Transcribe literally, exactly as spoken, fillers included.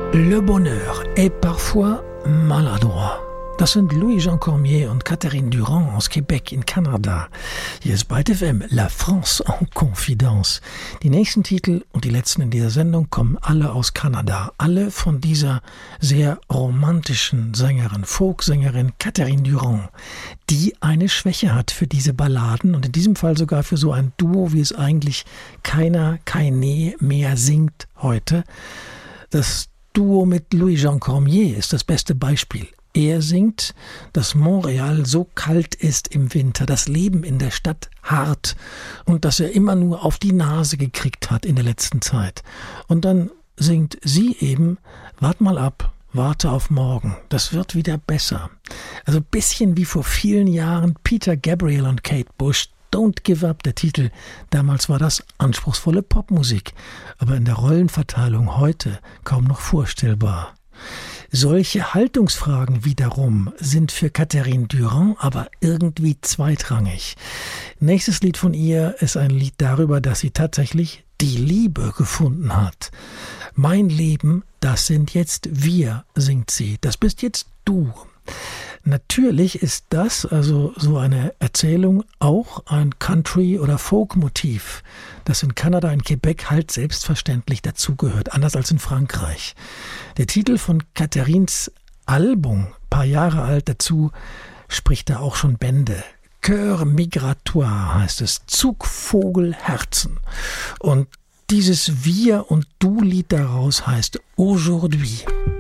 Le bonheur est parfois maladroit. Das sind Louis-Jean Cormier und Catherine Durand aus Quebec in Kanada. Hier ist Byte F M, La France en Confidence. Die nächsten Titel und die letzten in dieser Sendung kommen alle aus Kanada. Alle von dieser sehr romantischen Sängerin, Folksängerin Catherine Durand, die eine Schwäche hat für diese Balladen und in diesem Fall sogar für so ein Duo, wie es eigentlich keiner, keine mehr singt heute. Das Duo mit Louis-Jean Cormier ist das beste Beispiel. Er singt, dass Montreal so kalt ist im Winter, das Leben in der Stadt hart und dass er immer nur auf die Nase gekriegt hat in der letzten Zeit. Und dann singt sie eben, wart mal ab, warte auf morgen, das wird wieder besser. Also ein bisschen wie vor vielen Jahren Peter Gabriel und Kate Bush, Don't Give Up, der Titel. Damals war das anspruchsvolle Popmusik, aber in der Rollenverteilung heute kaum noch vorstellbar. Solche Haltungsfragen wiederum sind für Catherine Durand aber irgendwie zweitrangig. Nächstes Lied von ihr ist ein Lied darüber, dass sie tatsächlich die Liebe gefunden hat. Mein Leben, das sind jetzt wir, singt sie. Das bist jetzt du. Natürlich ist das, also so eine Erzählung, auch ein Country- oder Folk-Motiv, das in Kanada, in Quebec halt selbstverständlich dazugehört, anders als in Frankreich. Der Titel von Catherines Album, paar Jahre alt dazu, spricht da auch schon Bände. Cœur migratoire heißt es, Zugvogelherzen. Und dieses Wir- und Du-Lied daraus heißt Aujourd'hui.